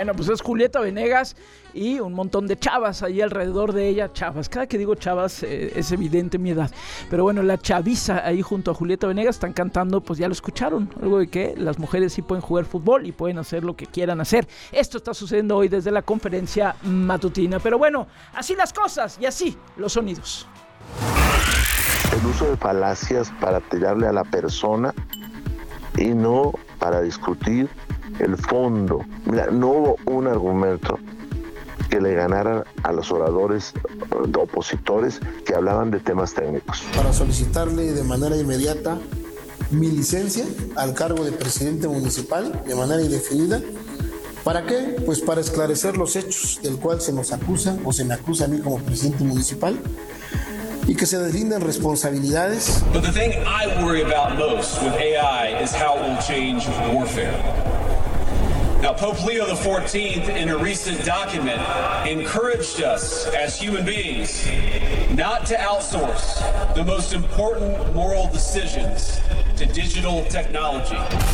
Bueno, pues es Julieta Venegas y un montón de chavas ahí alrededor de ella. Chavas, cada que digo chavas es evidente mi edad. Pero bueno, la chaviza ahí junto a Julieta Venegas están cantando, pues ya lo escucharon. Algo de que las mujeres sí pueden jugar fútbol y pueden hacer lo que quieran hacer. Esto está sucediendo hoy desde la conferencia matutina. Pero bueno, así las cosas y así los sonidos. El uso de falacias para tirarle a la persona y no para discutir el fondo. Mira, no hubo un argumento que le ganara a los oradores opositores que hablaban de temas técnicos. Para solicitarle de manera inmediata mi licencia al cargo de presidente municipal de manera indefinida. ¿Para qué? Pues para esclarecer los hechos del cual se nos acusa o se me acusa a mí como presidente municipal y que se definan responsabilidades. But the thing I worry about most with AI is how it will change warfare. Now, Pope Leo XIV, in a recent document, encouraged us as human beings not to outsource the most important moral decisions to digital technology.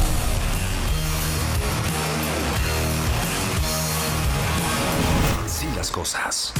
Así las cosas.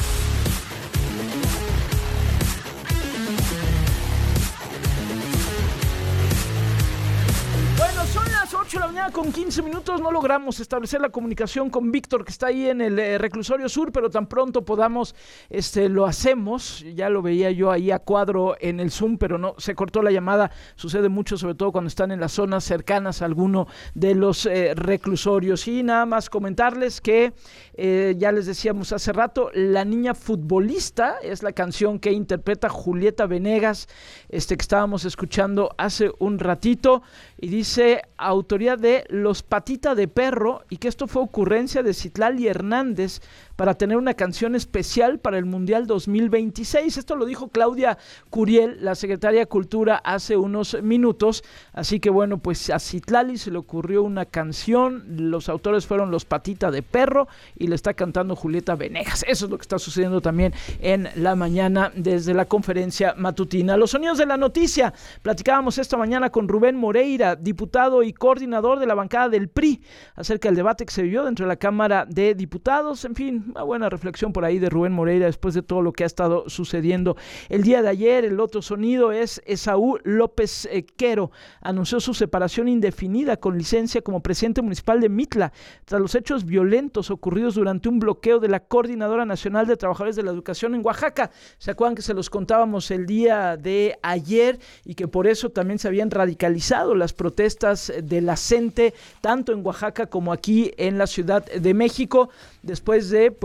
Bueno, son las 8 de la mañana con 15 minutos. No logramos establecer la comunicación con Víctor, que está ahí en el reclusorio sur, pero tan pronto podamos, lo hacemos. Ya lo veía yo ahí a cuadro en el Zoom, pero no, se cortó la llamada. Sucede mucho, sobre todo cuando están en las zonas cercanas a alguno de los reclusorios. Y nada más comentarles que, ya les decíamos hace rato, La Niña Futbolista es la canción que interpreta Julieta Venegas, que estábamos escuchando hace un ratito, y dice autoría de Los Patita de Perro, y que esto fue ocurrencia de Citlali Hernández para tener una canción especial para el Mundial 2026. Esto lo dijo Claudia Curiel, la secretaria de Cultura, hace unos minutos. Así que bueno, pues a Citlali se le ocurrió una canción, los autores fueron Los Patita de Perro y le está cantando Julieta Venegas. Eso es lo que está sucediendo también en la mañana desde la conferencia matutina. Los sonidos de la noticia. Platicábamos esta mañana con Rubén Moreira, diputado y coordinador de la bancada del PRI, acerca del debate que se vivió dentro de la Cámara de Diputados. En fin, una buena reflexión por ahí de Rubén Moreira después de todo lo que ha estado sucediendo el día de ayer. El otro sonido es Esaú López Quero. Anunció su separación indefinida con licencia como presidente municipal de Mitla tras los hechos violentos ocurridos durante un bloqueo de la Coordinadora Nacional de Trabajadores de la Educación en Oaxaca. ¿Se acuerdan que se los contábamos el día de ayer y que por eso también se habían radicalizado las protestas de la CENTE tanto en Oaxaca como aquí en la Ciudad de México después de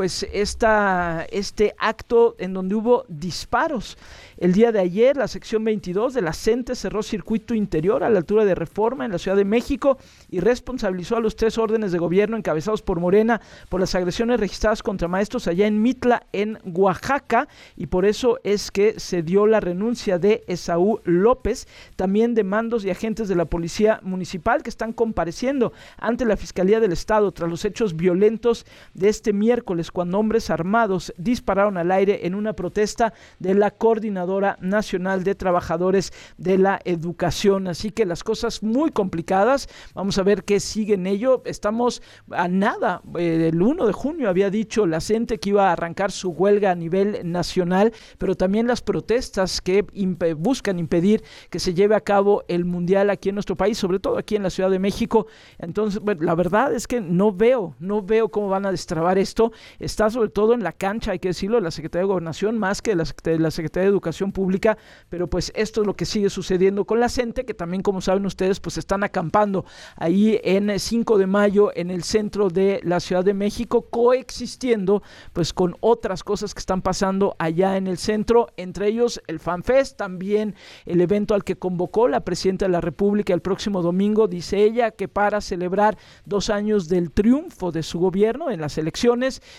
este acto en donde hubo disparos? El día de ayer, la sección 22 de la CENTE cerró circuito interior a la altura de Reforma en la Ciudad de México y responsabilizó a los 3 órdenes de gobierno encabezados por Morena por las agresiones registradas contra maestros allá en Mitla, en Oaxaca, y por eso es que se dio la renuncia de Esaú López, también de mandos y agentes de la Policía Municipal que están compareciendo ante la Fiscalía del Estado tras los hechos violentos de este miércoles, cuando hombres armados dispararon al aire en una protesta de la Coordinadora Nacional de Trabajadores de la Educación. Así que las cosas muy complicadas. Vamos a ver qué sigue en ello. Estamos a nada. El 1 de junio había dicho la CENTE que iba a arrancar su huelga a nivel nacional, pero también las protestas que buscan impedir que se lleve a cabo el Mundial aquí en nuestro país, sobre todo aquí en la Ciudad de México. Entonces, bueno, la verdad es que no veo cómo van a destrabar esto. Está sobre todo en la cancha, hay que decirlo, la Secretaría de Gobernación más que la Secretaría de Educación Pública, pero pues esto es lo que sigue sucediendo con la CENTE, que también, como saben ustedes, pues están acampando ahí en 5 de mayo en el centro de la Ciudad de México, coexistiendo pues con otras cosas que están pasando allá en el centro, entre ellos el FanFest, también el evento al que convocó la Presidenta de la República el próximo domingo, dice ella, que para celebrar 2 años del triunfo de su gobierno en las elecciones,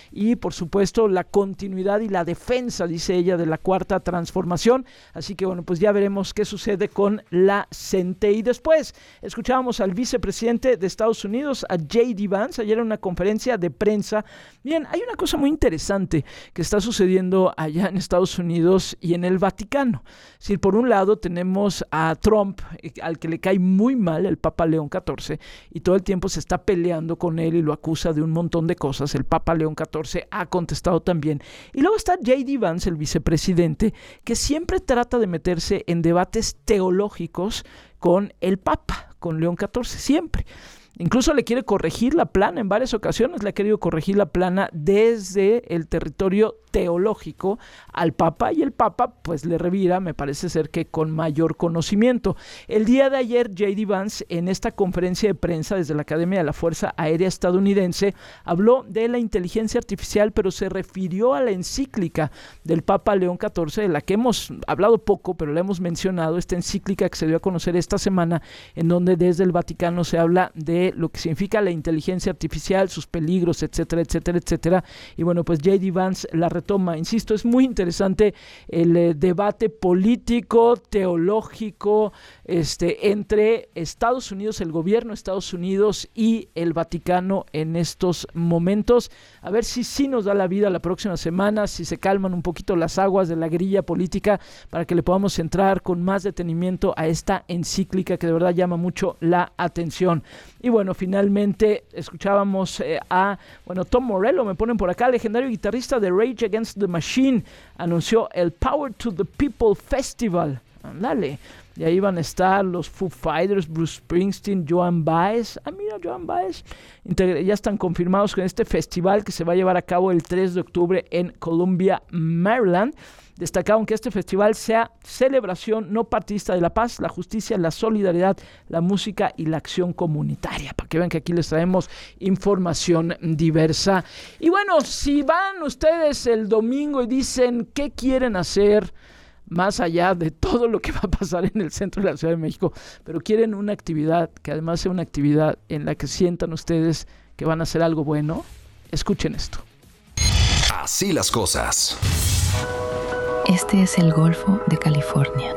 y por supuesto la continuidad y la defensa, dice ella, de la Cuarta Transformación. Así que bueno, pues ya veremos qué sucede con la CENTE. Y después escuchábamos al vicepresidente de Estados Unidos, a J.D. Vance, ayer en una conferencia de prensa. Bien, hay una cosa muy interesante que está sucediendo allá en Estados Unidos y en el Vaticano. Es decir, por un lado tenemos a Trump, al que le cae muy mal el Papa León XIV, y todo el tiempo se está peleando con él y lo acusa de un montón de cosas. El Papa León XIV ha contestado también. Y luego está J.D. Vance, el vicepresidente, que siempre trata de meterse en debates teológicos con el Papa, con León XIV, siempre. Incluso le quiere corregir la plana en varias ocasiones, le ha querido corregir la plana desde el territorio teológico al Papa, y el Papa pues le revira, me parece ser que con mayor conocimiento. El día de ayer, J.D. Vance, en esta conferencia de prensa desde la Academia de la Fuerza Aérea Estadounidense, habló de la inteligencia artificial, pero se refirió a la encíclica del Papa León XIV, de la que hemos hablado poco, pero la hemos mencionado, esta encíclica que se dio a conocer esta semana, en donde desde el Vaticano se habla de lo que significa la inteligencia artificial, sus peligros, etcétera, etcétera, etcétera. Y bueno, pues J.D. Vance la retoma. Insisto, es muy interesante el debate político, teológico, entre Estados Unidos, el gobierno de Estados Unidos y el Vaticano en estos momentos. A ver si sí nos da la vida la próxima semana, si se calman un poquito las aguas de la grilla política, para que le podamos entrar con más detenimiento a esta encíclica que de verdad llama mucho la atención. Y bueno, finalmente escuchábamos a Tom Morello, me ponen por acá, legendario guitarrista de Rage Against the Machine, anunció el Power to the People Festival. Ándale, y ahí van a estar los Foo Fighters, Bruce Springsteen, Joan Baez. Mira, Joan Baez. Ya están confirmados con este festival que se va a llevar a cabo el 3 de octubre en Columbia, Maryland. Destacaron que este festival sea celebración no partidista de la paz, la justicia, la solidaridad, la música y la acción comunitaria. Para que vean que aquí les traemos información diversa. Y bueno, si van ustedes el domingo y dicen qué quieren hacer, más allá de todo lo que va a pasar en el centro de la Ciudad de México, pero quieren una actividad que además sea una actividad en la que sientan ustedes que van a hacer algo bueno, escuchen esto. Así las cosas. Este es el Golfo de California,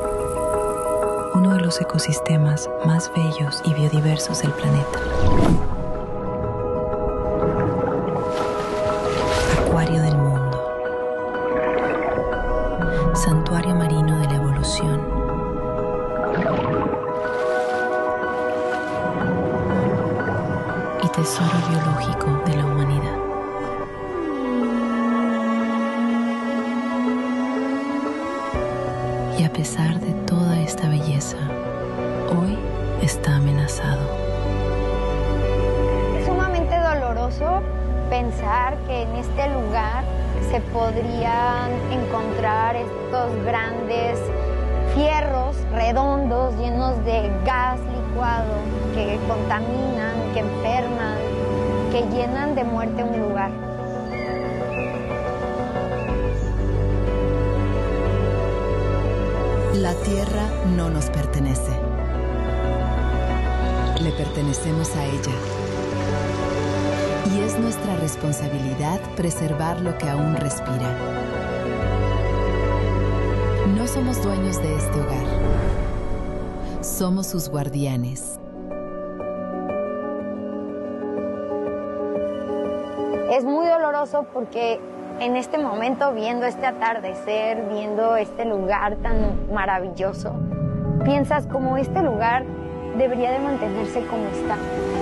uno de los ecosistemas más bellos y biodiversos del planeta. Acuario del mundo, santuario marino de la evolución, y tesoro biológico de la humanidad. Y a pesar de toda esta belleza, hoy está amenazado. Es sumamente doloroso pensar que en este lugar se podrían encontrar estos grandes fierros redondos llenos de gas licuado que contaminan, que enferman, que llenan de muerte un lugar. La tierra no nos pertenece. Le pertenecemos a ella. Y es nuestra responsabilidad preservar lo que aún respira. No somos dueños de este hogar. Somos sus guardianes. Es muy doloroso porque en este momento, viendo este atardecer, viendo este lugar tan maravilloso, piensas como este lugar debería de mantenerse como está.